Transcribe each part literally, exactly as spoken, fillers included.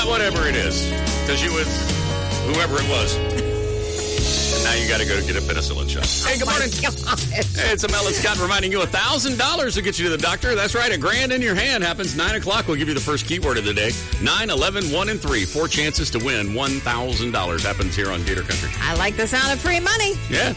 whatever it is. Because you with whoever it was. And now you got to go get a penicillin shot. Hey, good morning. Hey, it's Mel and Scott reminding you one thousand dollars will get you to the doctor. That's right. A grand in your hand happens. nine o'clock. We'll give you the first keyword of the day. nine, eleven, one, and three. Four chances to win one thousand dollars happens here on Gator Country. I like the sound of free money. Yeah.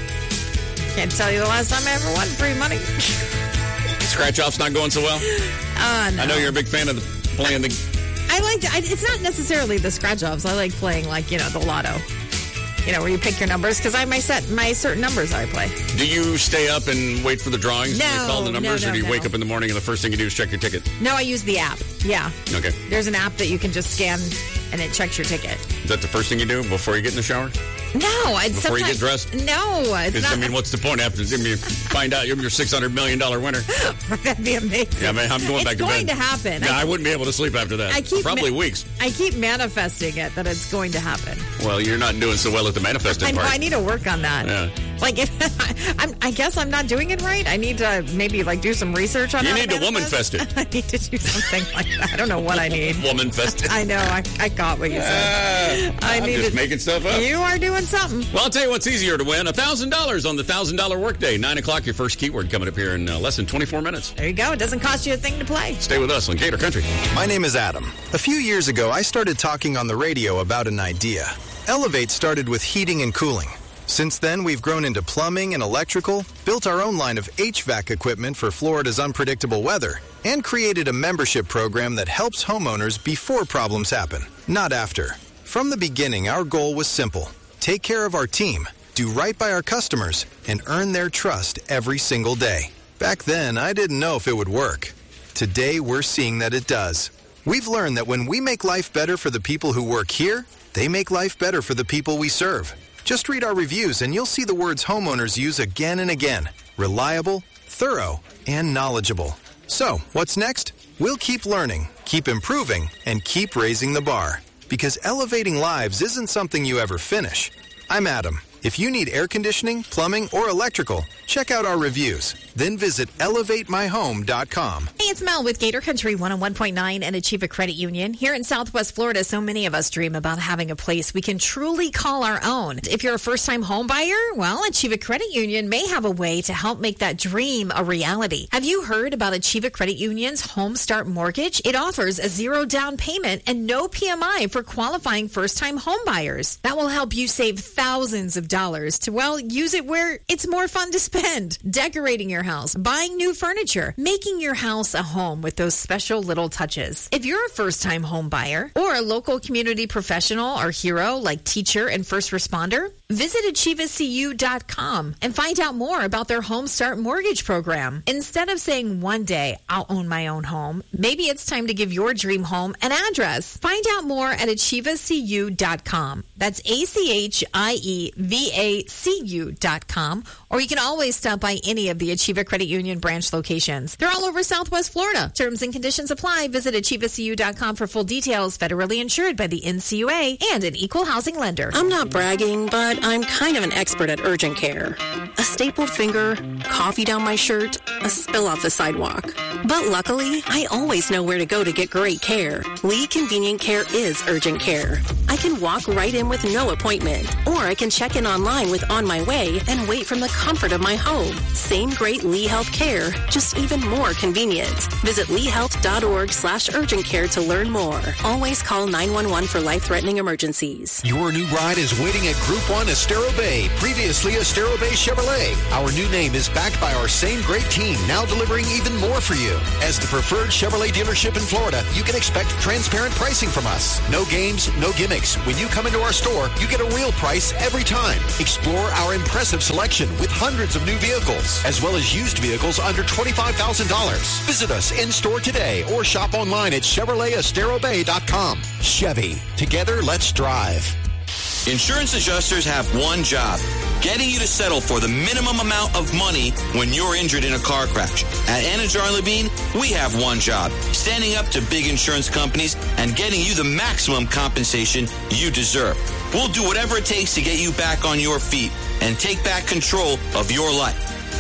Can't tell you the last time I ever won free money. Scratch-off's not going so well? Uh, no. I know you're a big fan of the, playing the... I like to, I, it's not necessarily the scratch-offs. I like playing, like, you know, the lotto. You know, where you pick your numbers, because I have my set, my certain numbers I play. Do you stay up and wait for the drawings no, when they call the numbers, no, no, or do you no. wake up in the morning and the first thing you do is check your ticket? No, I use the app. Yeah. Okay. There's an app that you can just scan, and it checks your ticket. Is that the first thing you do before you get in the shower? No. It's Before you get dressed? No. It's not. I mean, what's the point after you find out you're your six hundred million dollars winner? That'd be amazing. Yeah, man, I'm going it's back to bed. It's going to happen. Yeah, I, I, I wouldn't be able to sleep after that. I keep Probably ma- weeks. I keep manifesting it, that it's going to happen. Well, you're not doing so well at the manifesting I know, part. I need to work on that. Yeah. Like, if I'm, I guess I'm not doing it right. I need to maybe, like, do some research on You how need to to woman-fest it. I need to do something like that. I don't know what I need. Woman-fest it. I know. I, I got what you said. Uh, I I'm need just to, making stuff up. You are doing something. Well, I'll tell you what's easier to win. one thousand dollars on the one thousand dollars workday. nine o'clock, your first keyword coming up here in uh, less than twenty-four minutes. There you go. It doesn't cost you a thing to play. Stay with us on Gator Country. My name is Adam. A few years ago, I started talking on the radio about an idea. Elevate started with heating and cooling. Since then, we've grown into plumbing and electrical, built our own line of H V A C equipment for Florida's unpredictable weather, and created a membership program that helps homeowners before problems happen, not after. From the beginning, our goal was simple. Take care of our team, do right by our customers, and earn their trust every single day. Back then, I didn't know if it would work. Today, we're seeing that it does. We've learned that when we make life better for the people who work here, they make life better for the people we serve. Just read our reviews and you'll see the words homeowners use again and again. Reliable, thorough, and knowledgeable. So, what's next? We'll keep learning, keep improving, and keep raising the bar. Because elevating lives isn't something you ever finish. I'm Adam. If you need air conditioning, plumbing, or electrical, check out our reviews. Then visit elevate my home dot com. Hey, it's Mel with Gator Country one oh one point nine and Achieva Credit Union. Here in Southwest Florida, so many of us dream about having a place we can truly call our own. If you're a first-time home buyer, well, Achieva Credit Union may have a way to help make that dream a reality. Have you heard about Achieva Credit Union's Home Start Mortgage? It offers a zero down payment and no P M I for qualifying first-time home buyers. That will help you save thousands of dollars to, well, use it where it's more fun to spend. Decorating your house, buying new furniture, making your house a home with those special little touches. If you're a first-time home buyer or a local community professional or hero like teacher and first responder, visit achieva c u dot com and find out more about their Home Start Mortgage program. Instead of saying one day, I'll own my own home, maybe it's time to give your dream home an address. Find out more at achieva c u dot com. That's A C H I E V A C U dot com. Or you can always stop by any of the Achieva Credit Union branch locations. They're all over Southwest Florida. Terms and conditions apply. Visit achieva c u dot com for full details. Federally insured by the N C U A and an equal housing lender. I'm not bragging, but I'm kind of an expert at urgent care. A stapled finger, coffee down my shirt, a spill off the sidewalk. But luckily, I always know where to go to get great care. Lee Convenient Care is urgent care. I can walk right in with no appointment, or I can check in online with On My Way and wait from the comfort of my home. Same great Lee Health Care, just even more convenient. Visit lee health dot org slash urgent care to learn more. Always call nine one one for life-threatening emergencies. Your new ride is waiting at Group one Estero Bay, previously Estero Bay Chevrolet. Our new name is backed by our same great team, now delivering even more for you. As the preferred Chevrolet dealership in Florida, you can expect transparent pricing from us. No games, no gimmicks. When you come into our store, you get a real price every time. Explore our impressive selection with hundreds of new vehicles, as well as used vehicles under twenty-five thousand dollars. Visit us in-store today or shop online at chevrolet estero bay dot com. Chevy. Together, let's drive. Insurance adjusters have one job, getting you to settle for the minimum amount of money when you're injured in a car crash. At Anajar Levine, we have one job, standing up to big insurance companies and getting you the maximum compensation you deserve. We'll do whatever it takes to get you back on your feet and take back control of your life.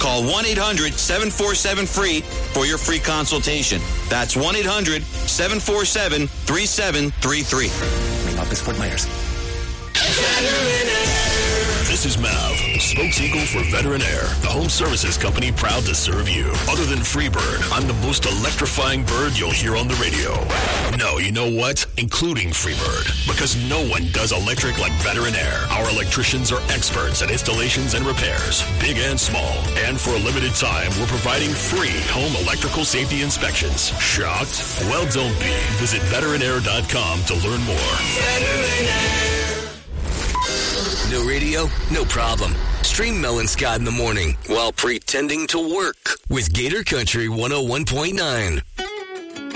Call one eight hundred seven four seven free for your free consultation. That's one eight hundred seven four seven three seven three three. Main office, Fort Myers. This is Mav, spokespeople for Veteran Air, the home services company proud to serve you. Other than Freebird, I'm the most electrifying bird you'll hear on the radio. No, you know what? Including Freebird. Because no one does electric like Veteran Air. Our electricians are experts at installations and repairs, big and small. And for a limited time, we're providing free home electrical safety inspections. Shocked? Well, don't be. Visit veteran air dot com to learn more. Veteran Air. No radio? No problem. Stream Mel and Scott in the morning while pretending to work with Gator Country one oh one point nine.